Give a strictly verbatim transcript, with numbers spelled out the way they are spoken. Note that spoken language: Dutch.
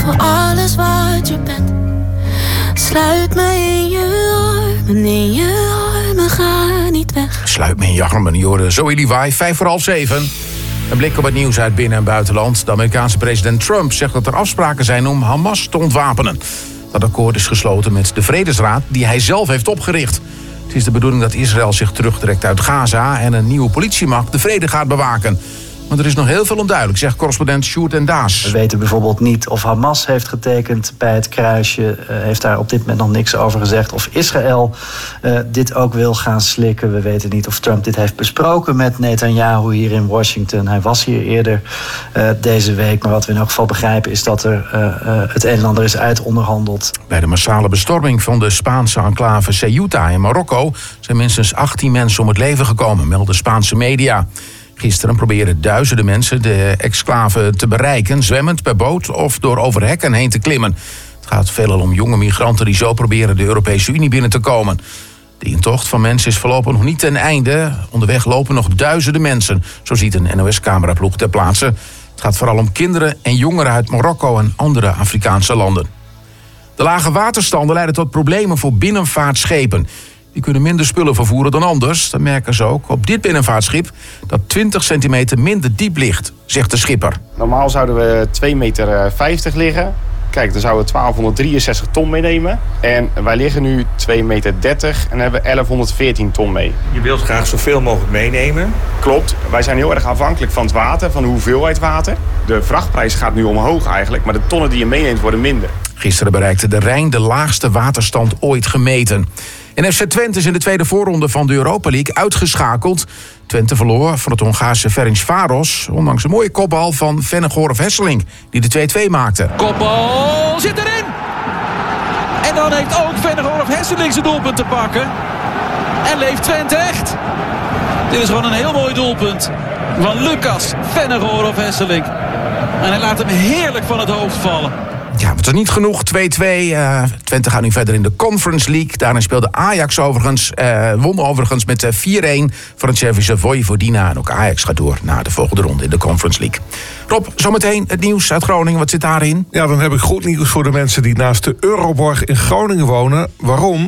voor alles wat je bent. Sluit me in je armen, in je armen, ga niet weg. Sluit me in je armen, joh. Zoe Levi, vijf voor half zeven. Een blik op het nieuws uit binnen- en buitenland. De Amerikaanse president Trump zegt dat er afspraken zijn om Hamas te ontwapenen. Dat akkoord is gesloten met de Vredesraad die hij zelf heeft opgericht. Het is de bedoeling dat Israël zich terugtrekt uit Gaza en een nieuwe politiemacht de vrede gaat bewaken. Maar er is nog heel veel onduidelijk, zegt correspondent Sjoerd en Daas. We weten bijvoorbeeld niet of Hamas heeft getekend bij het kruisje. Uh, heeft daar op dit moment nog niks over gezegd. Of Israël uh, dit ook wil gaan slikken. We weten niet of Trump dit heeft besproken met Netanyahu hier in Washington. Hij was hier eerder uh, deze week. Maar wat we in elk geval begrijpen is dat er uh, uh, het een en ander is uitonderhandeld. Bij de massale bestorming van de Spaanse enclave Ceuta in Marokko zijn minstens achttien mensen om het leven gekomen, melden Spaanse media. Gisteren probeerden duizenden mensen de exclave te bereiken, zwemmend per boot of door over hekken heen te klimmen. Het gaat veelal om jonge migranten die zo proberen de Europese Unie binnen te komen. De intocht van mensen is voorlopig nog niet ten einde. Onderweg lopen nog duizenden mensen, zo ziet een N O S-cameraploeg ter plaatse. Het gaat vooral om kinderen en jongeren uit Marokko en andere Afrikaanse landen. De lage waterstanden leiden tot problemen voor binnenvaartschepen. Die kunnen minder spullen vervoeren dan anders. Dat merken ze ook op dit binnenvaartschip dat twintig centimeter minder diep ligt, zegt de schipper. Normaal zouden we twee meter vijftig liggen. Kijk, dan zouden we twaalfhonderddrieënzestig ton meenemen. En wij liggen nu twee meter dertig en hebben elfhonderdveertien ton mee. Je wilt graag zoveel mogelijk meenemen? Klopt. Wij zijn heel erg afhankelijk van het water, van de hoeveelheid water. De vrachtprijs gaat nu omhoog eigenlijk, maar de tonnen die je meeneemt worden minder. Gisteren bereikte de Rijn de laagste waterstand ooit gemeten. En F C Twente is in de tweede voorronde van de Europa League uitgeschakeld. Twente verloor van het Hongaarse Ferencváros, ondanks een mooie kopbal van Vennegoor of Hesselink, die de twee-twee maakte. Kopbal zit erin! En dan heeft ook Vennegoor of Hesselink zijn doelpunt te pakken. En leeft Twente echt. Dit is gewoon een heel mooi doelpunt van Lucas Vennegoor of Hesselink. En hij laat hem heerlijk van het hoofd vallen. Ja, het is niet genoeg, twee-twee. Uh, Twente gaat nu verder in de Conference League. Daarin speelde Ajax overigens, uh, won overigens met uh, vier-een van het Servische Vojvodina. En ook Ajax gaat door naar de volgende ronde in de Conference League. Rob, zometeen het nieuws uit Groningen. Wat zit daarin? Ja, dan heb ik goed nieuws voor de mensen die naast de Euroborg in Groningen wonen. Waarom?